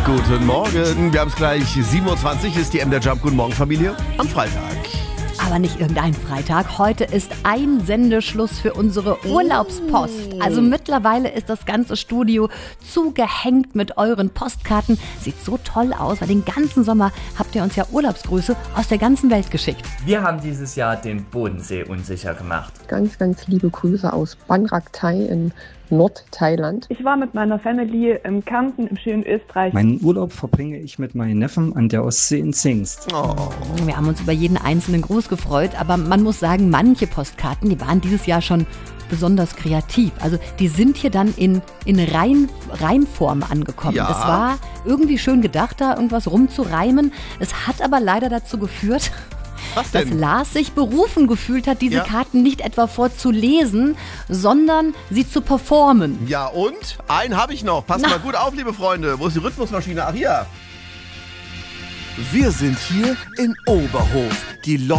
Guten Morgen, wir haben es gleich 7.20 Uhr, ist die MDR Jump. Guten Morgen, Familie, am Freitag. Aber nicht irgendein Freitag. Heute ist ein Sendeschluss für unsere Urlaubspost. Also mittlerweile ist das ganze Studio zugehängt mit euren Postkarten. Sieht so toll aus, weil den ganzen Sommer habt ihr uns ja Urlaubsgrüße aus der ganzen Welt geschickt. Wir haben dieses Jahr den Bodensee unsicher gemacht. Ganz, ganz liebe Grüße aus Banrak Thai in Nordthailand. Ich war mit meiner Family im Kärnten im schönen Österreich. Meinen Urlaub verbringe ich mit meinen Neffen an der Ostsee in Zingst. Wir haben uns über jeden einzelnen Gruß gefreut, aber man muss sagen, manche Postkarten, die waren dieses Jahr schon besonders kreativ. Also die sind hier dann in Reimform angekommen. Ja. Es war irgendwie schön gedacht, da irgendwas rumzureimen. Es hat aber leider dazu geführt, Was dass denn? Lars sich berufen gefühlt hat, diese Karten nicht etwa vorzulesen, sondern sie zu performen. Ja und? Einen habe ich noch. Passt mal gut auf, liebe Freunde. Wo ist die Rhythmusmaschine? Ach, hier. Wir sind hier in Oberhof. Die